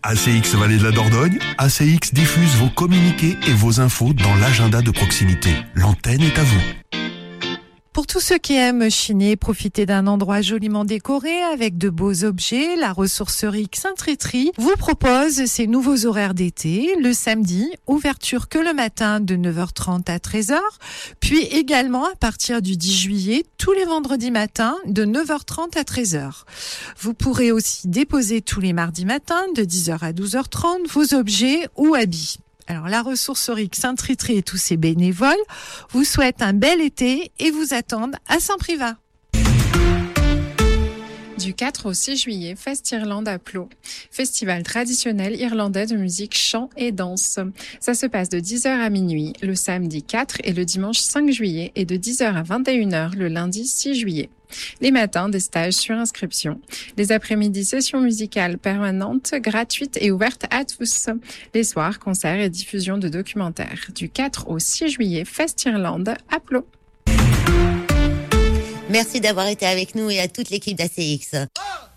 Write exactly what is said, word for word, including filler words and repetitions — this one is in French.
A C X Vallée de la Dordogne, A C X diffuse vos communiqués et vos infos dans l'agenda de proximité. L'antenne est à vous. Pour tous ceux qui aiment chiner, profiter d'un endroit joliment décoré avec de beaux objets, la ressourcerie Xintritri vous propose ses nouveaux horaires d'été. Le samedi, ouverture que le matin de neuf heures trente à treize heures, puis également à partir du dix juillet, tous les vendredis matins de neuf heures trente à treize heures. Vous pourrez aussi déposer tous les mardis matins de dix heures à douze heures trente vos objets ou habits. Alors, la ressourcerie Xintritri et tous ses bénévoles vous souhaitent un bel été et vous attendent à Saint-Privat. Du quatre au six juillet, Festirlande à Plo. Festival traditionnel irlandais de musique, chant et danse. Ça se passe de dix heures à minuit le samedi quatre et le dimanche cinq juillet et de dix heures à vingt et une heures le lundi six juillet. Les matins, des stages sur inscription. Les après-midi, sessions musicales permanentes, gratuites et ouvertes à tous. Les soirs, concerts et diffusion de documentaires. Du quatre au six juillet, Festirlande à Plo. Merci d'avoir été avec nous et à toute l'équipe d'A C X.